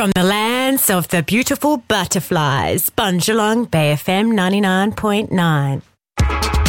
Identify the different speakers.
Speaker 1: From the lands of the beautiful butterflies, Bunjalong Bay FM 99.9.